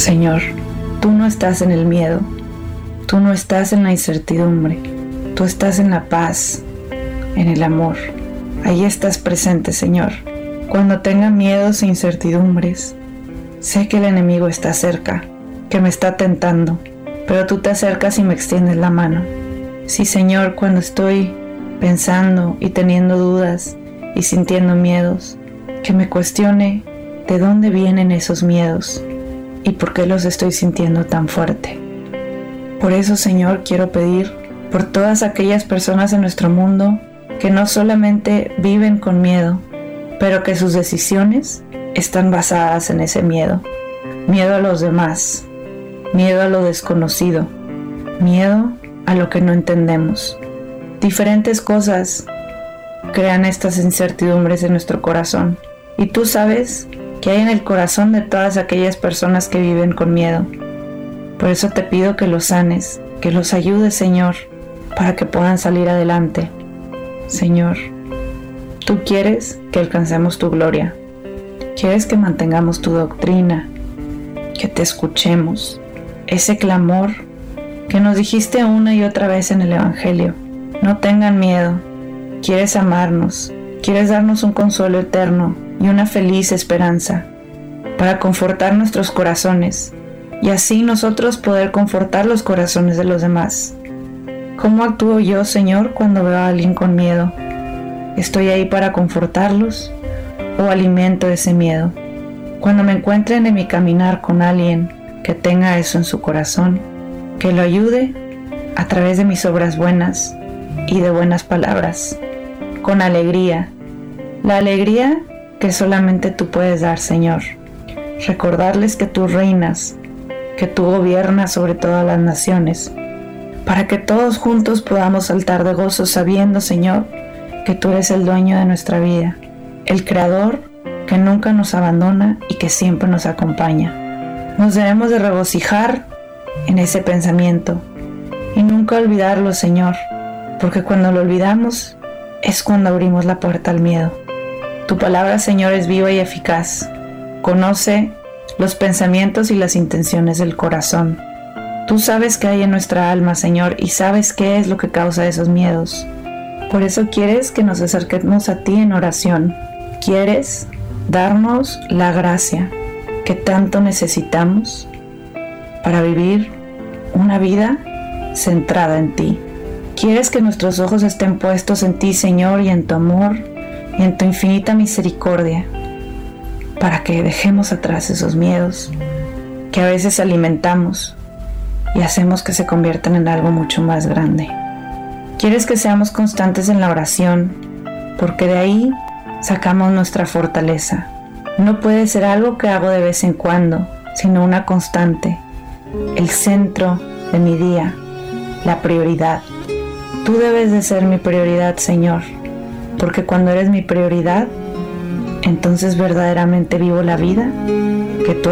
Señor, tú no estás en el miedo, tú no estás en la incertidumbre, tú estás en la paz, en el amor. Ahí estás presente, Señor. Cuando tenga miedos e incertidumbres, sé que el enemigo está cerca, que me está tentando, pero tú te acercas y me extiendes la mano. Sí, Señor, cuando estoy pensando y teniendo dudas y sintiendo miedos, que me cuestione de dónde vienen esos miedos y por qué los estoy sintiendo tan fuerte. Por eso, Señor, quiero pedir por todas aquellas personas en nuestro mundo que no solamente viven con miedo, pero que sus decisiones están basadas en ese miedo. Miedo a los demás, miedo a lo desconocido, miedo a lo que no entendemos. Diferentes cosas crean estas incertidumbres en nuestro corazón. Y tú sabes que hay en el corazón de todas aquellas personas que viven con miedo. Por eso te pido que los sanes, que los ayudes, Señor, para que puedan salir adelante. Señor, tú quieres que alcancemos tu gloria. Quieres que mantengamos tu doctrina, que te escuchemos. Ese clamor que nos dijiste una y otra vez en el Evangelio. No tengan miedo. Quieres amarnos. Quieres darnos un consuelo eterno y una feliz esperanza para confortar nuestros corazones y así nosotros poder confortar los corazones de los demás. ¿Cómo actúo yo, Señor, cuando veo a alguien con miedo? ¿Estoy ahí para confortarlos o alimento ese miedo? Cuando me encuentren en mi caminar con alguien que tenga eso en su corazón, que lo ayude a través de mis obras buenas y de buenas palabras, con alegría, la alegría que solamente tú puedes dar, Señor. Recordarles que tú reinas, que tú gobiernas sobre todas las naciones, para que todos juntos podamos saltar de gozo sabiendo, Señor, que tú eres el dueño de nuestra vida, el Creador que nunca nos abandona y que siempre nos acompaña. Nos debemos de regocijar en ese pensamiento y nunca olvidarlo, Señor, porque cuando lo olvidamos es cuando abrimos la puerta al miedo. Tu palabra, Señor, es viva y eficaz. Conoce los pensamientos y las intenciones del corazón. Tú sabes qué hay en nuestra alma, Señor, y sabes qué es lo que causa esos miedos. Por eso quieres que nos acerquemos a ti en oración. Quieres darnos la gracia que tanto necesitamos para vivir una vida centrada en ti. Quieres que nuestros ojos estén puestos en ti, Señor, y en tu amor y en tu infinita misericordia, para que dejemos atrás esos miedos que a veces alimentamos y hacemos que se conviertan en algo mucho más grande. Quieres que seamos constantes en la oración, porque de ahí sacamos nuestra fortaleza. No puede ser algo que hago de vez en cuando, sino una constante, el centro de mi día, la prioridad. Tú debes de ser mi prioridad, Señor, porque cuando eres mi prioridad, entonces verdaderamente vivo la vida que tú